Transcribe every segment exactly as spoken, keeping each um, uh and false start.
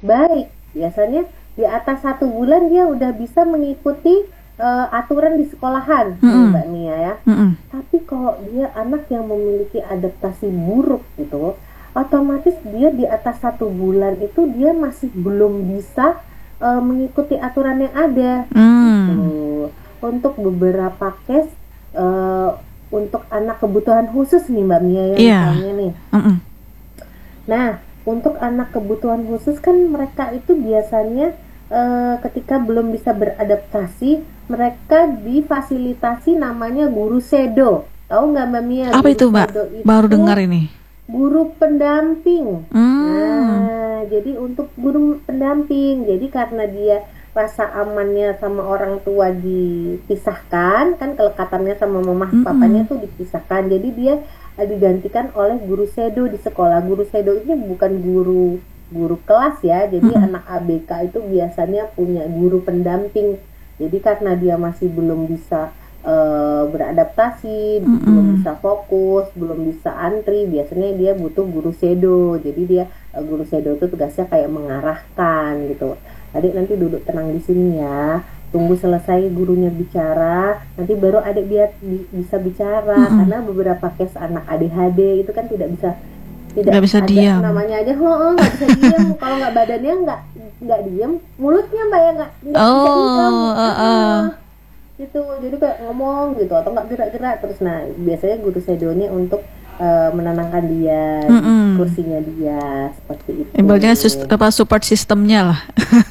baik. Biasanya di atas satu bulan dia udah bisa mengikuti uh, aturan di sekolahan, Mm-mm. Mbak Nia ya. Mm-mm. Tapi kalau dia anak yang memiliki adaptasi buruk gitu, otomatis dia di atas satu bulan itu dia masih belum bisa uh, mengikuti aturan yang ada. Mm. Gitu. Untuk beberapa case, uh, untuk anak kebutuhan khusus nih Mbak Mia ya, Iya. misalnya nih. Mm-mm. Nah, untuk anak kebutuhan khusus kan mereka itu biasanya uh, ketika belum bisa beradaptasi, mereka difasilitasi namanya guru sedo. Tahu nggak Mbak Mia? Apa Guru itu, Mbak? sedo itu Baru dengar ini. guru pendamping. Hmm. Nah, jadi untuk guru pendamping, jadi karena dia rasa amannya sama orang tua dipisahkan, kan kelekatannya sama mama Mm-mm. papanya tuh dipisahkan, jadi dia eh, digantikan oleh guru sedo di sekolah. Guru sedo ini bukan guru guru kelas ya, jadi Mm-mm. anak A B K itu biasanya punya guru pendamping. Jadi karena dia masih belum bisa eh, beradaptasi, Mm-mm. belum bisa fokus, belum bisa antri, biasanya dia butuh guru sedo. Jadi dia eh, guru sedo itu tugasnya kayak mengarahkan gitu. Adik nanti duduk tenang di sini ya, tunggu selesai gurunya bicara, nanti baru adik biar bi- bisa bicara. Mm-mm. Karena beberapa case anak A D H D itu kan tidak bisa tidak Nggak bisa ada diam. namanya aja, oh nggak bisa diam. Kalau nggak badannya nggak nggak diam, mulutnya mbak ya nggak nggak bisa diam. Oh, uh, uh. Ah, gitu. Jadi kayak ngomong gitu atau nggak gerak-gerak terus. Nah biasanya guru sedonya untuk eh, menenangkan dia di Mm-mm. kursinya dia seperti itu. Ibaratnya sus- apa support sistemnya lah.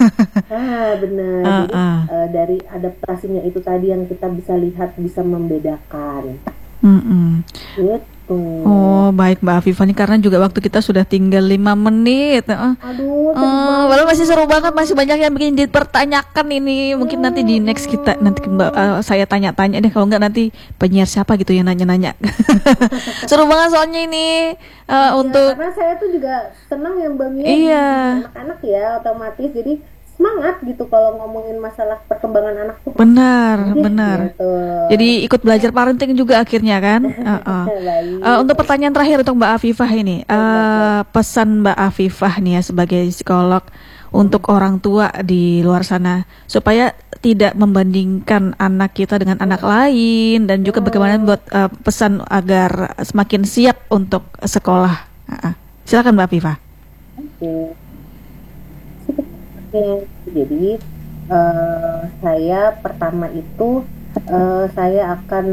Ah benar. Uh, Jadi uh. eh, dari adaptasinya itu tadi yang kita bisa lihat, bisa membedakan. Mm-mm. Gitu. Oh, baik Mbak Afifah, nih karena juga waktu kita sudah tinggal lima menit. Heeh. Aduh, Eh, seru banget. padahal masih seru banget, masih banyak yang bikin dipertanyakan ini. Mungkin nanti di next kita nanti Mbak, eh, saya tanya-tanya deh, kalau enggak nanti penyiar siapa gitu yang nanya-nanya. Seru banget soalnya ini eh, Ya, untuk karena saya tuh juga senang ya Mbak Mia Iya. anak-anak ya, otomatis jadi semangat gitu kalau ngomongin masalah perkembangan anak tuh. benar, Jadi, benar. gitu. Jadi ikut belajar parenting juga akhirnya kan. Heeh. Baik. Eh, untuk pertanyaan terakhir untuk Mbak Afifah ini, eh, pesan Mbak Afifah nih ya sebagai psikolog untuk orang tua di luar sana supaya tidak membandingkan anak kita dengan anak lain, dan juga bagaimana buat eh, pesan agar semakin siap untuk sekolah. Heeh. Silakan Mbak Afifah. Oke. Oke, jadi eh, saya pertama itu eh, saya akan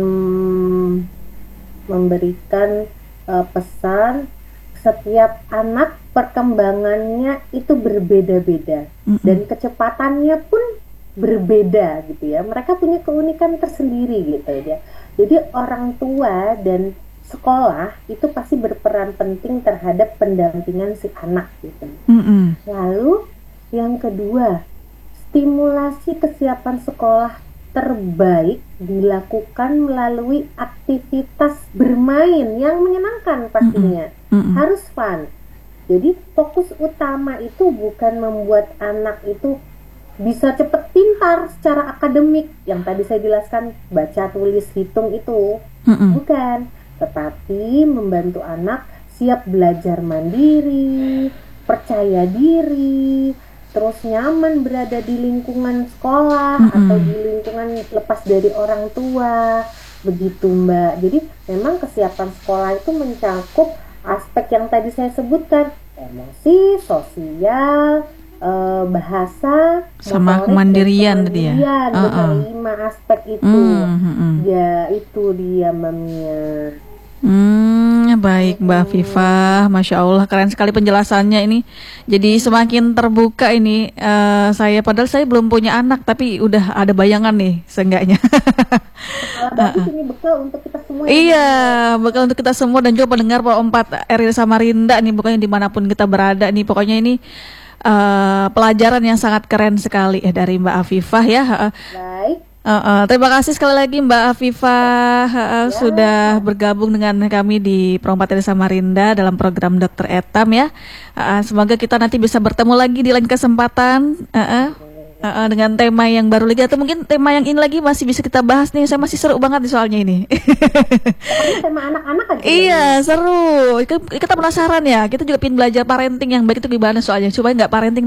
memberikan eh, pesan, setiap anak perkembangannya itu berbeda-beda Mm-mm. dan kecepatannya pun berbeda gitu ya. Mereka punya keunikan tersendiri gitu ya. Jadi orang tua dan sekolah itu pasti berperan penting terhadap pendampingan si anak gitu. Mm-mm. Lalu yang kedua, stimulasi kesiapan sekolah terbaik dilakukan melalui aktivitas bermain yang menyenangkan pastinya. Mm-mm. Harus fun. Jadi fokus utama itu bukan membuat anak itu bisa cepet pintar secara akademik yang tadi saya jelaskan, baca, tulis, hitung itu. Mm-mm. Bukan, tetapi membantu anak siap belajar mandiri, percaya diri, terus nyaman berada di lingkungan sekolah Mm-mm. atau di lingkungan lepas dari orang tua, begitu Mbak. Jadi memang kesiapan sekolah itu mencakup aspek yang tadi saya sebutkan, emosi, sosial, eh, bahasa, Sama motorik, kemandirian dan tadi ya. kemandirian. Uh-uh. Benar, lima aspek itu. Mm, mm-mm. Ya itu dia Mbak Mia. Hmm, baik Mbak Afifah, Masya Allah keren sekali penjelasannya ini. Jadi semakin terbuka ini eh, saya, padahal saya belum punya anak tapi udah ada bayangan nih seenggaknya. Kalau bagus ini bekal untuk kita semua. ya, Iya, bakal untuk kita semua dan juga pendengar Pak Empat R I Samarinda nih, pokoknya dimanapun kita berada nih, pokoknya ini eh, pelajaran yang sangat keren sekali ya dari Mbak Afifah ya. Mbak. Baik. Uh, uh, terima kasih sekali lagi Mbak Afifah uh, uh, Ya. sudah bergabung dengan kami di Prompat Desa Samarinda dalam program Dokter Etam ya. Uh, uh, semoga kita nanti bisa bertemu lagi di lain kesempatan uh, uh, uh, uh, dengan tema yang baru lagi, atau mungkin tema yang ini lagi masih bisa kita bahas nih. Saya masih seru banget nih soalnya ini. Pokoknya tema anak-anak aja. Iya seru. Kita kita penasaran ya. Kita juga pengen belajar parenting yang baik itu gimana soalnya, supaya nggak parenting